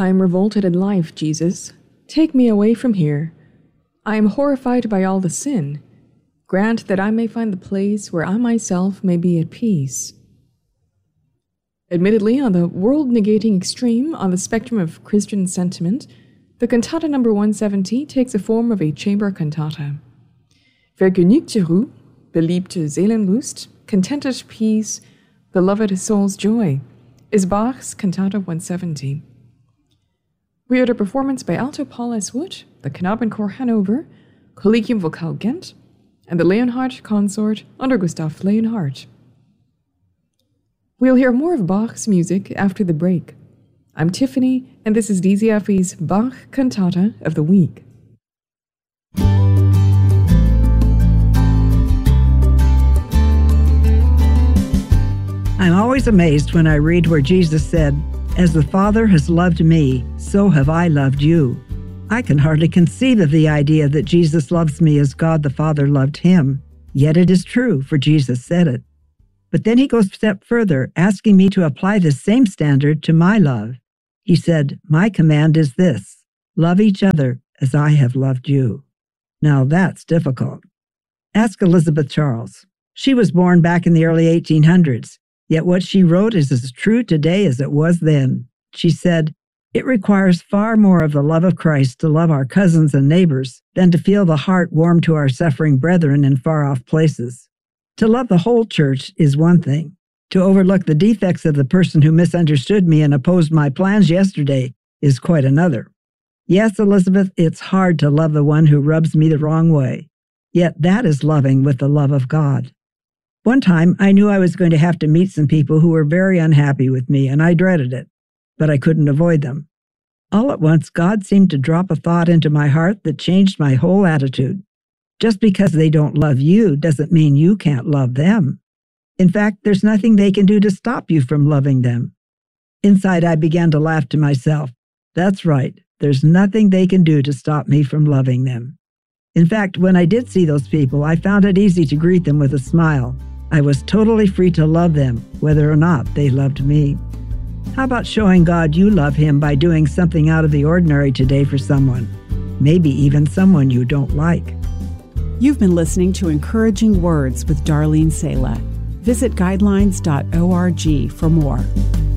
I am revolted at life, Jesus. Take me away from here. I am horrified by all the sin. Grant that I may find the place where I myself may be at peace. Admittedly, on the world-negating extreme on the spectrum of Christian sentiment, the cantata number 170 takes the form of a chamber cantata. Vergnügte Ruhe, beliebte Seelenlust, contented peace, beloved soul's joy, is Bach's Cantata 170. We heard a performance by Alto Paul S. Wood, the Knabenchor Hanover, Collegium Vocal Ghent, and the Leonhardt Consort under Gustav Leonhardt. We'll hear more of Bach's music after the break. I'm Tiffany, and this is DZFE's Bach Cantata of the Week. I'm always amazed when I read where Jesus said, "As the Father has loved me, so have I loved you." I can hardly conceive of the idea that Jesus loves me as God the Father loved him. Yet it is true, for Jesus said it. But then he goes a step further, asking me to apply this same standard to my love. He said, "My command is this: love each other as I have loved you." Now that's difficult. Ask Elizabeth Charles. She was born back in the early 1800s. Yet what she wrote is as true today as it was then. She said, "It requires far more of the love of Christ to love our cousins and neighbors than to feel the heart warm to our suffering brethren in far-off places. To love the whole church is one thing. To overlook the defects of the person who misunderstood me and opposed my plans yesterday is quite another. Yes, Elizabeth, it's hard to love the one who rubs me the wrong way. Yet that is loving with the love of God." One time, I knew I was going to have to meet some people who were very unhappy with me, and I dreaded it, but I couldn't avoid them. All at once, God seemed to drop a thought into my heart that changed my whole attitude. Just because they don't love you doesn't mean you can't love them. In fact, there's nothing they can do to stop you from loving them. Inside, I began to laugh to myself. That's right, there's nothing they can do to stop me from loving them. In fact, when I did see those people, I found it easy to greet them with a smile. I was totally free to love them, whether or not they loved me. How about showing God you love him by doing something out of the ordinary today for someone? Maybe even someone you don't like. You've been listening to Encouraging Words with Darlene Sala. Visit guidelines.org for more.